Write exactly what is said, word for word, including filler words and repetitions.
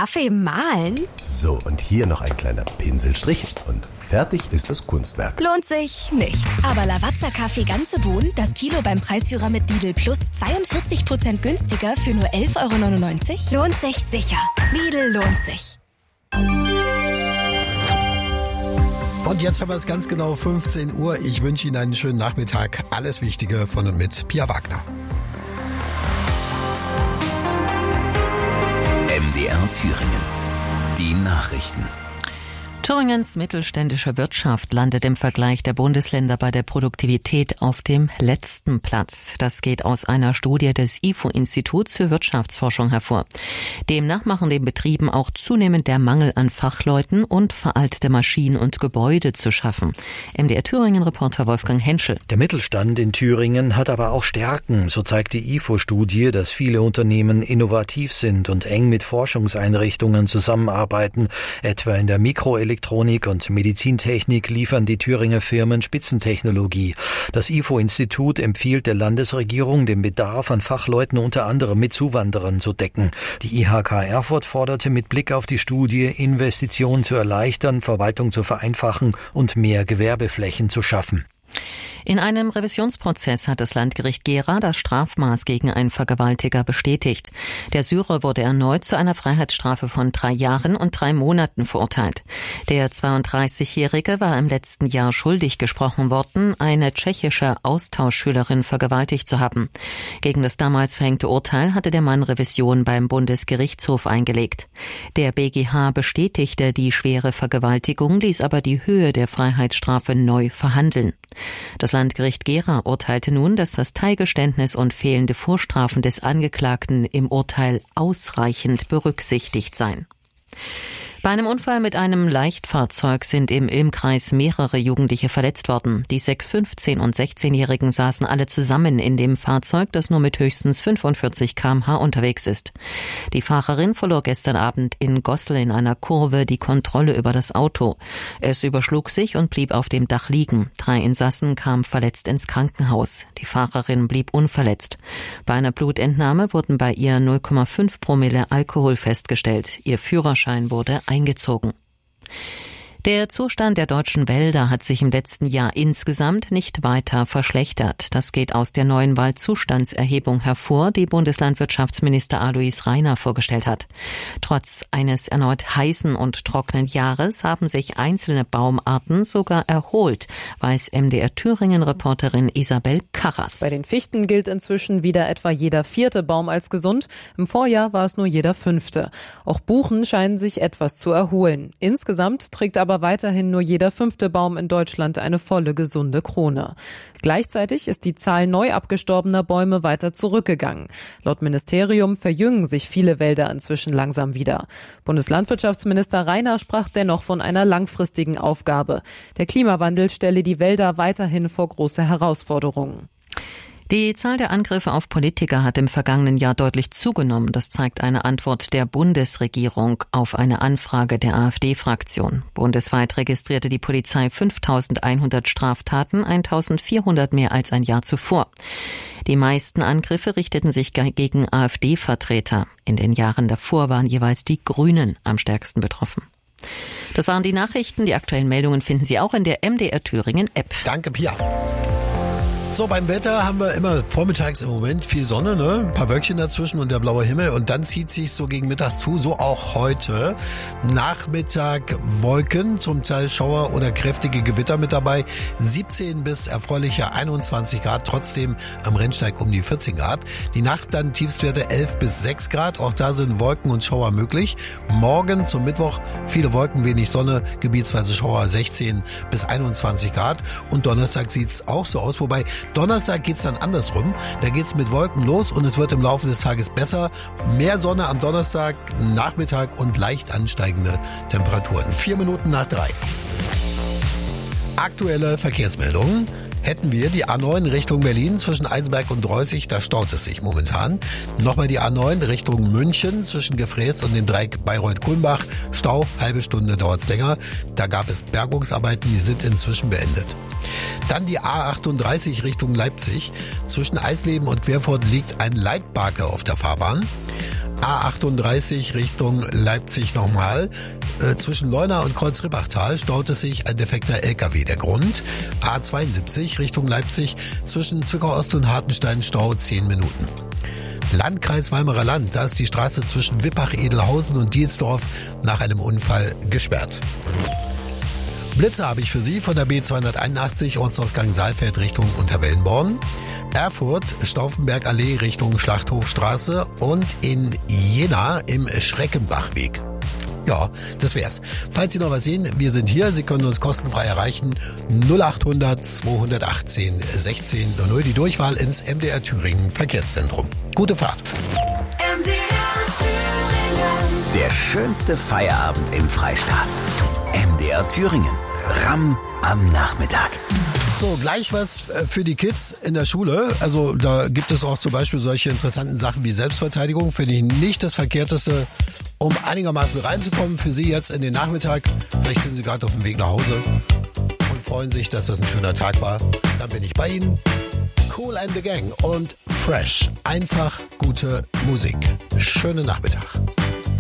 Kaffee mahlen? So, und hier noch ein kleiner Pinselstrich und fertig ist das Kunstwerk. Lohnt sich nicht. Aber Lavazza-Kaffee ganze Bohnen, das Kilo beim Preisführer mit Lidl Plus zweiundvierzig Prozent günstiger für nur elf Euro neunundneunzig? Lohnt sich sicher. Lidl lohnt sich. Und jetzt haben wir es ganz genau fünfzehn Uhr. Ich wünsche Ihnen einen schönen Nachmittag. Alles Wichtige von und mit Pia Wagner. M D R Thüringen. Die Nachrichten. Thüringens mittelständische Wirtschaft landet im Vergleich der Bundesländer bei der Produktivität auf dem letzten Platz. Das geht aus einer Studie des I F O-Instituts für Wirtschaftsforschung hervor. Demnach machen den Betrieben auch zunehmend der Mangel an Fachleuten und veraltete Maschinen und Gebäude zu schaffen. M D R Thüringen-Reporter Wolfgang Henschel. Der Mittelstand in Thüringen hat aber auch Stärken. So zeigt die I F O-Studie, dass viele Unternehmen innovativ sind und eng mit Forschungseinrichtungen zusammenarbeiten, etwa in der Mikroelektronik Elektronik und Medizintechnik liefern die Thüringer Firmen Spitzentechnologie. Das I F O-Institut empfiehlt der Landesregierung, den Bedarf an Fachleuten unter anderem mit Zuwanderern zu decken. Die I H K Erfurt forderte mit Blick auf die Studie, Investitionen zu erleichtern, Verwaltung zu vereinfachen und mehr Gewerbeflächen zu schaffen. In einem Revisionsprozess hat das Landgericht Gera das Strafmaß gegen einen Vergewaltiger bestätigt. Der Syrer wurde erneut zu einer Freiheitsstrafe von drei Jahren und drei Monaten verurteilt. Der zweiunddreißigjährige war im letzten Jahr schuldig gesprochen worden, eine tschechische Austauschschülerin vergewaltigt zu haben. Gegen das damals verhängte Urteil hatte der Mann Revision beim Bundesgerichtshof eingelegt. Der B G H bestätigte die schwere Vergewaltigung, ließ aber die Höhe der Freiheitsstrafe neu verhandeln. Das Landgericht Gera urteilte nun, dass das Teilgeständnis und fehlende Vorstrafen des Angeklagten im Urteil ausreichend berücksichtigt seien. Bei einem Unfall mit einem Leichtfahrzeug sind im Ilmkreis mehrere Jugendliche verletzt worden. Die sechs-, fünfzehn- und sechzehnjährigen saßen alle zusammen in dem Fahrzeug, das nur mit höchstens fünfundvierzig Kilometer pro Stunde unterwegs ist. Die Fahrerin verlor gestern Abend in Gossel in einer Kurve die Kontrolle über das Auto. Es überschlug sich und blieb auf dem Dach liegen. Drei Insassen kamen verletzt ins Krankenhaus. Die Fahrerin blieb unverletzt. Bei einer Blutentnahme wurden bei ihr null Komma fünf Promille Alkohol festgestellt. Ihr Führerschein wurde eingezogen. Der Zustand der deutschen Wälder hat sich im letzten Jahr insgesamt nicht weiter verschlechtert. Das geht aus der neuen Waldzustandserhebung hervor, die Bundeslandwirtschaftsminister Alois Rainer vorgestellt hat. Trotz eines erneut heißen und trockenen Jahres haben sich einzelne Baumarten sogar erholt, weiß M D R Thüringen-Reporterin Isabel Karras. Bei den Fichten gilt inzwischen wieder etwa jeder vierte Baum als gesund. Im Vorjahr war es nur jeder fünfte. Auch Buchen scheinen sich etwas zu erholen. Insgesamt trägt aber aber weiterhin nur jeder fünfte Baum in Deutschland eine volle, gesunde Krone. Gleichzeitig ist die Zahl neu abgestorbener Bäume weiter zurückgegangen. Laut Ministerium verjüngen sich viele Wälder inzwischen langsam wieder. Bundeslandwirtschaftsminister Rainer sprach dennoch von einer langfristigen Aufgabe. Der Klimawandel stelle die Wälder weiterhin vor große Herausforderungen. Die Zahl der Angriffe auf Politiker hat im vergangenen Jahr deutlich zugenommen. Das zeigt eine Antwort der Bundesregierung auf eine Anfrage der AfD-Fraktion. Bundesweit registrierte die Polizei fünftausendeinhundert Straftaten, eintausendvierhundert mehr als ein Jahr zuvor. Die meisten Angriffe richteten sich gegen AfD-Vertreter. In den Jahren davor waren jeweils die Grünen am stärksten betroffen. Das waren die Nachrichten. Die aktuellen Meldungen finden Sie auch in der M D R Thüringen App. Danke, Pia. So, beim Wetter haben wir immer vormittags im Moment viel Sonne, ne? Ein paar Wölkchen dazwischen und der blaue Himmel. Und dann zieht sich so gegen Mittag zu, so auch heute. Nachmittag Wolken, zum Teil Schauer oder kräftige Gewitter mit dabei. siebzehn bis erfreuliche einundzwanzig Grad, trotzdem am Rennsteig um die vierzehn Grad. Die Nacht dann Tiefstwerte elf bis sechs Grad. Auch da sind Wolken und Schauer möglich. Morgen zum Mittwoch viele Wolken, wenig Sonne, gebietsweise Schauer sechzehn bis einundzwanzig Grad. Und Donnerstag sieht's auch so aus, wobei Donnerstag geht's dann andersrum. Da geht's mit Wolken los und es wird im Laufe des Tages besser. Mehr Sonne am Donnerstag, Nachmittag und leicht ansteigende Temperaturen. Vier Minuten nach drei. Aktuelle Verkehrsmeldungen. Hätten wir die A neun Richtung Berlin zwischen Eisenberg und Reußig, da staut es sich momentan. Nochmal die A neun Richtung München zwischen Gefräß und dem Dreieck Bayreuth-Kulmbach. Stau, halbe Stunde dauert's länger. Da gab es Bergungsarbeiten, die sind inzwischen beendet. Dann die A achtunddreißig Richtung Leipzig. Zwischen Eisleben und Querfurt liegt ein Leitbarke auf der Fahrbahn. A achtunddreißig Richtung Leipzig nochmal. Äh, zwischen Leuna und Kreuz-Rippachtal staute sich ein defekter L K W. Der Grund? A zweiundsiebzig Richtung Leipzig zwischen Zwickau-Ost und Hartenstein Stau zehn Minuten. Landkreis Weimarer Land, da ist die Straße zwischen Wippach, Edelhausen und Dielsdorf nach einem Unfall gesperrt. Blitze habe ich für Sie von der B zweihunderteinundachtzig, Ortsausgang Saalfeld Richtung Unterwellenborn. Erfurt, Stauffenberg-Allee Richtung Schlachthofstraße und in Jena im Schreckenbachweg. Ja, das wär's. Falls Sie noch was sehen, wir sind hier. Sie können uns kostenfrei erreichen. null achthundert zweihundertachtzehn sechzehn null null, die Durchwahl ins M D R Thüringen Verkehrszentrum. Gute Fahrt. M D R Thüringen. Der schönste Feierabend im Freistaat. M D R Thüringen. Ramm am Nachmittag. So, gleich was für die Kids in der Schule. Also da gibt es auch zum Beispiel solche interessanten Sachen wie Selbstverteidigung. Finde ich nicht das Verkehrteste, um einigermaßen reinzukommen. Für Sie jetzt in den Nachmittag. Vielleicht sind Sie gerade auf dem Weg nach Hause und freuen sich, dass das ein schöner Tag war. Dann bin ich bei Ihnen. Kool and the Gang und Fresh. Einfach gute Musik. Schönen Nachmittag.